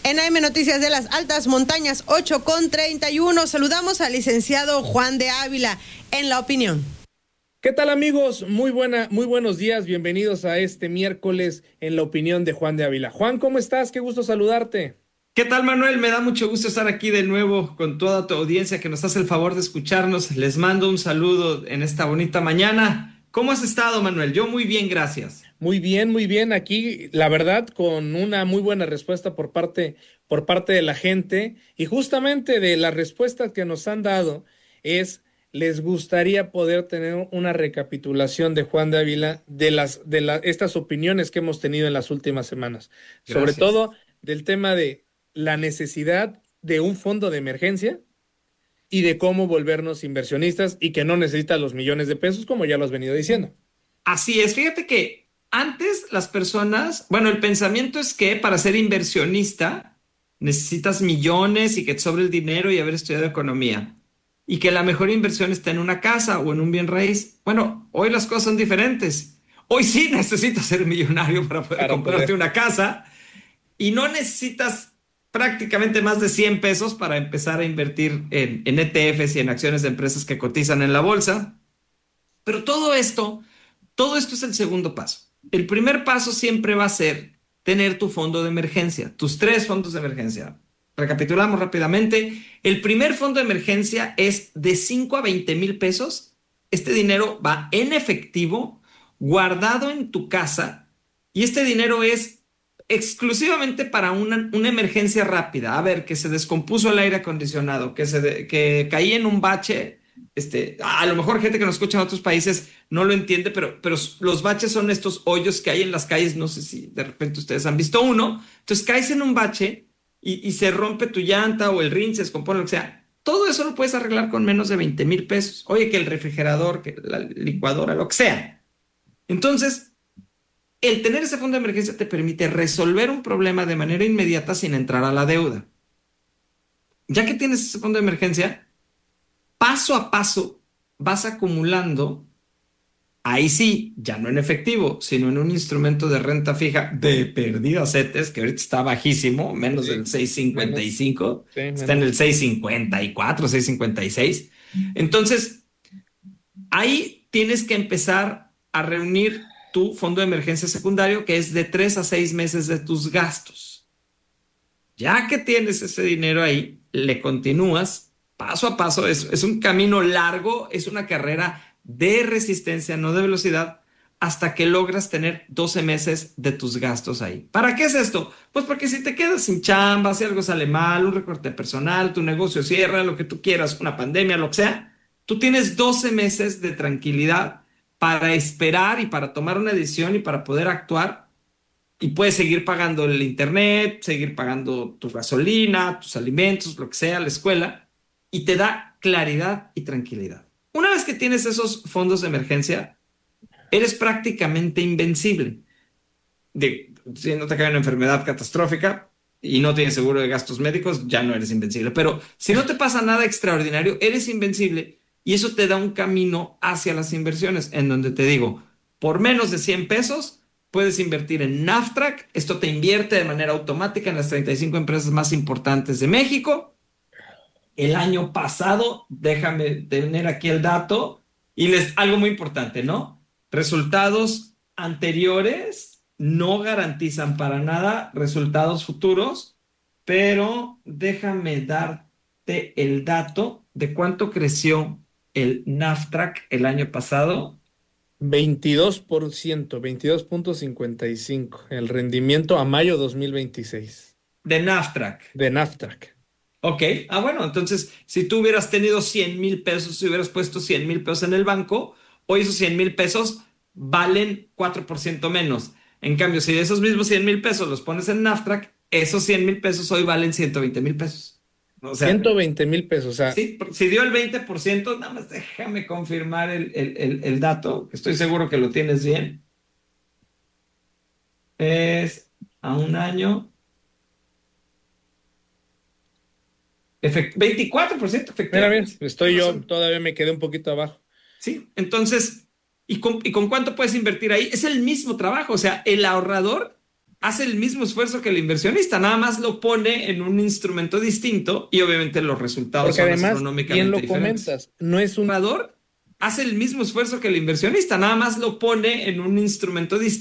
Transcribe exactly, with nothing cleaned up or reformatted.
En A M Noticias de las Altas Montañas, ocho con treinta y uno. Saludamos al licenciado Juan de Ávila en La Opinión. ¿Qué tal, amigos? Muy buena, muy buenos días. Bienvenidos a este miércoles en La Opinión de Juan de Ávila. Juan, ¿cómo estás? Qué gusto saludarte. ¿Qué tal, Manuel? Me da mucho gusto estar aquí de nuevo con toda tu audiencia que nos hace el favor de escucharnos. Les mando un saludo en esta bonita mañana. ¿Cómo has estado, Manuel? Yo muy bien, gracias. Muy bien, muy bien. Aquí, la verdad, con una muy buena respuesta por parte, por parte de la gente. Y justamente de la respuesta que nos han dado es: les gustaría poder tener una recapitulación de Juan de Ávila de las, de la, estas opiniones que hemos tenido en las últimas semanas. Gracias. Sobre todo del tema de la necesidad de un fondo de emergencia y de cómo volvernos inversionistas y que no necesitas los millones de pesos, como ya lo has venido diciendo. Así es. Fíjate que antes las personas, bueno, el pensamiento es que para ser inversionista necesitas millones y que te sobre el dinero y haber estudiado economía. Y que la mejor inversión está en una casa o en un bien raíz. Bueno, hoy las cosas son diferentes. Hoy sí necesitas ser millonario para poder para comprarte poder. una casa y no necesitas prácticamente más de cien pesos para empezar a invertir en, en E T Fs y en acciones de empresas que cotizan en la bolsa. Pero todo esto, todo esto es el segundo paso. El primer paso siempre va a ser tener tu fondo de emergencia, tus tres fondos de emergencia. Recapitulamos rápidamente. El primer fondo de emergencia es de cinco a veinte mil pesos. Este dinero va en efectivo, guardado en tu casa, y este dinero es exclusivamente para una, una emergencia rápida. A ver, que se descompuso el aire acondicionado, que, se de, que caí en un bache. Este, a lo mejor gente que nos escucha en otros países no lo entiende, pero, pero los baches son estos hoyos que hay en las calles. No sé si de repente ustedes han visto uno. Entonces caes en un bache Y, y se rompe tu llanta o el rin se descompone, lo que sea. Todo eso lo puedes arreglar con menos de veinte mil pesos. Oye, que el refrigerador, que la licuadora, lo que sea. Entonces, el tener ese fondo de emergencia te permite resolver un problema de manera inmediata sin entrar a la deuda. Ya que tienes ese fondo de emergencia, paso a paso vas acumulando. Ahí sí, ya no en efectivo, sino en un instrumento de renta fija de perdida CETES, que ahorita está bajísimo, menos sí, del seis cincuenta y cinco, sí, está en el seis cincuenta y cuatro, seis cincuenta y seis. Entonces, ahí tienes que empezar a reunir tu fondo de emergencia secundario, que es de tres a seis meses de tus gastos. Ya que tienes ese dinero ahí, le continúas paso a paso. Es, es un camino largo, es una carrera de resistencia, no de velocidad, hasta que logras tener doce meses de tus gastos ahí. ¿Para qué es esto? Pues porque si te quedas sin chamba, si algo sale mal, un recorte personal, tu negocio cierra, lo que tú quieras, una pandemia, lo que sea, tú tienes doce meses de tranquilidad para esperar y para tomar una decisión y para poder actuar, y puedes seguir pagando el internet, seguir pagando tu gasolina, tus alimentos, lo que sea, la escuela, y te da claridad y tranquilidad. Una vez que tienes esos fondos de emergencia, eres prácticamente invencible. De, si no te cae una enfermedad catastrófica y no tienes seguro de gastos médicos, ya no eres invencible. Pero si no te pasa nada extraordinario, eres invencible, y eso te da un camino hacia las inversiones, en donde te digo, por menos de cien pesos puedes invertir en NAFTRAC. Esto te invierte de manera automática en las treinta y cinco empresas más importantes de México. El año pasado, déjame tener aquí el dato, y les, algo muy importante, ¿no? Resultados anteriores no garantizan para nada resultados futuros, pero déjame darte el dato de cuánto creció el NAFTRAC el año pasado. veintidós por ciento, veintidós punto cincuenta y cinco, el rendimiento a mayo dos mil veintiséis. De NAFTRAC. De NAFTRAC. Ok, ah bueno, entonces si tú hubieras tenido cien mil pesos, si hubieras puesto cien mil pesos en el banco, hoy esos cien mil pesos valen cuatro por ciento menos. En cambio, si esos mismos cien mil pesos los pones en NAFTRAC, esos cien mil pesos hoy valen ciento veinte mil pesos. O sea, ciento veinte mil pesos, o sea. Sí, si dio el veinte por ciento, nada más déjame confirmar el, el, el, el dato, que estoy seguro que lo tienes bien. Es a un año. Efect- veinticuatro por ciento efectivamente. Mira, bien, estoy yo, todavía me quedé un poquito abajo. Sí, entonces, ¿y con, ¿y con cuánto puedes invertir ahí? Es el mismo trabajo, o sea, el ahorrador hace el mismo esfuerzo que el inversionista, nada más lo pone en un instrumento distinto y obviamente los resultados Porque son además, astronómicamente bien lo diferentes. comentas, no es un El ahorrador hace el mismo esfuerzo que el inversionista, nada más lo pone en un instrumento distinto.